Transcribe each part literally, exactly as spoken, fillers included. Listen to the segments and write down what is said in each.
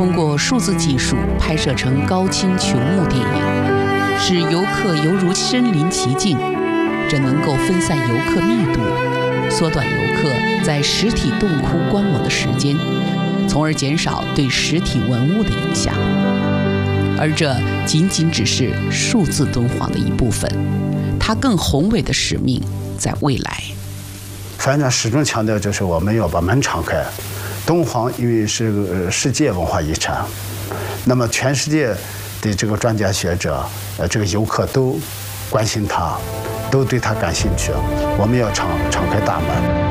通过数字技术拍摄成高清穹幕电影，使游客犹如身临其境。这能够分散游客密度，缩短游客在实体洞窟观摩的时间，从而减少对实体文物的影响。而这仅仅只是数字敦煌的一部分，它更宏伟的使命在未来。 反正始终强调就是我们要把门敞开。敦煌因为是个世界文化遗产，那么全世界的这个专家学者、呃这个游客都关心它，都对它感兴趣。我们要敞敞开大门。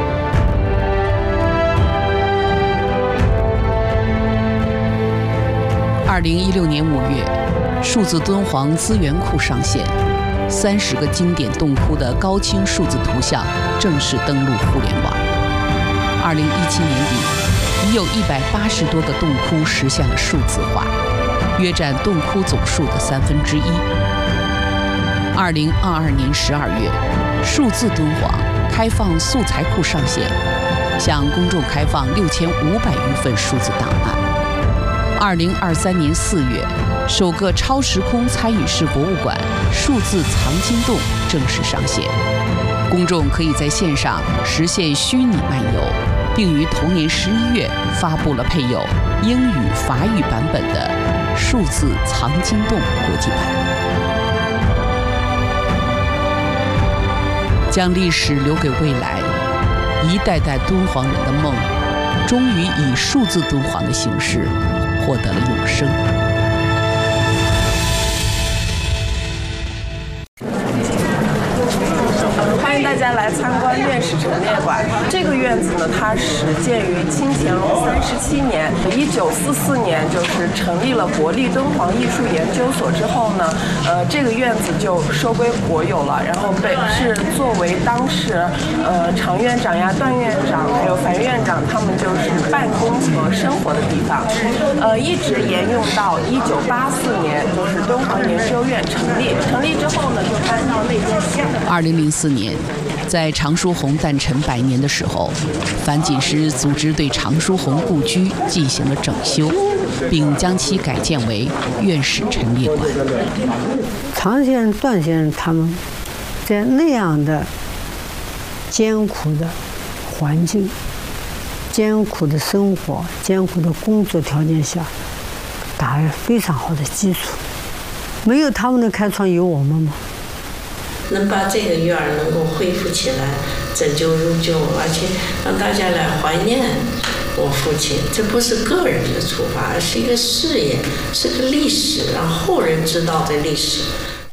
二零一六年五月，数字敦煌资源库上线，三十个经典洞窟的高清数字图像正式登陆互联网。二零一七年底，已有一百八十多个洞窟实现了数字化，约占洞窟总数的三分之一。二零二二年十二月，数字敦煌开放素材库上线，向公众开放六千五百余份数字档案。二零二三年四月，首个超时空参与式博物馆数字藏经洞正式上线，公众可以在线上实现虚拟漫游，并于同年十一月发布了配有英语、法语版本的数字藏经洞国际版。将历史留给未来，一代代敦煌人的梦，终于以数字敦煌的形式获得了永生。 欢迎大家来参观院史陈列馆。这个院子呢，它始建于清乾隆三十七年，一九四四年就是成立了国立敦煌艺术研究所之后呢，呃，这个院子就收归国有了，然后被是作为当时呃常院长呀、段院长还有樊院长他们就是办公和生活的地方，呃，一直沿用到一九八四年，就是敦煌研究院成立。成立之后呢，就搬到那间县。 二零零四年。在常书鸿诞辰百年的时候，樊锦诗组织对常书鸿故居进行了整修，并将其改建为院史陈列馆。 常先生、段先生他们在那样的艰苦的环境、艰苦的生活、艰苦的工作条件下，打了非常好的基础。没有他们的开创，有我们吗？ 能把这个院儿能够恢复起来，拯救如旧，而且让大家来怀念我父亲，这不是个人的出发，而是一个事业，是个历史，让后人知道这历史。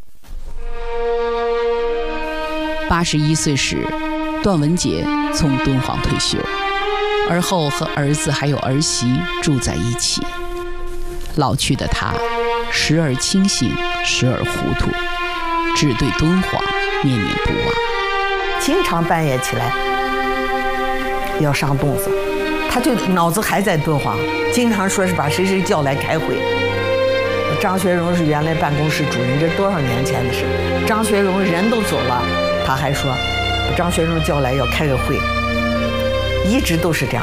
八十一岁时，段文杰从敦煌退休，而后和儿子还有儿媳住在一起。老去的他，时而清醒，时而糊涂。只对敦煌念念不忘， 经常半夜起来要上洞子，他就脑子还在敦煌，经常说是把谁谁叫来开会。张学荣是原来办公室主任，这多少年前的事。张学荣人都走了，他还说张学荣叫来要开个会，一直都是这样。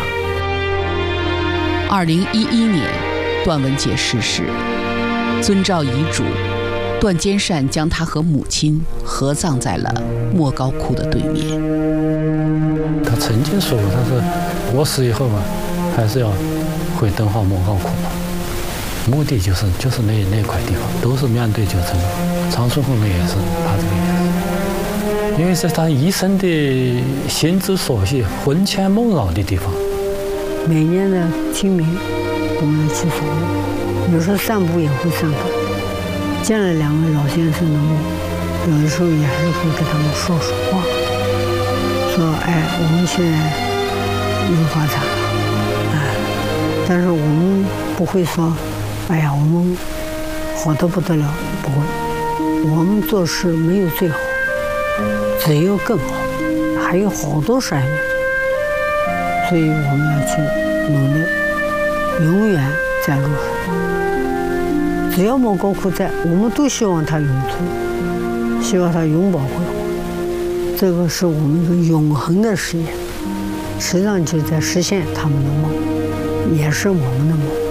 二零一一年，段文杰逝世，遵照遗嘱。段坚善将他和母亲合葬在了莫高窟的对面。 他曾经说过，他说我死以后嘛，还是要回敦煌莫高窟嘛，目的就是就是那那块地方都是面对九层，常书鸿也是他这个意思，因为是他一生的心之所系、魂牵梦绕的地方。 每年的清明，我们去扫墓，有时候散步也会散步。见了两位老先生的墓，有的时候也是会跟他们说说话，说哎，我们现在又发展了，哎，但是我们不会说，哎呀，我们好得不得了，不会，我们做事没有最好，只有更好，还有好多事还没做，所以我们要去努力，永远在路上。只要莫高窟在，我们都希望它永存，希望它永保辉煌。这个是我们一个永恒的事业，实际上就在实现他们的梦，也是我们的梦。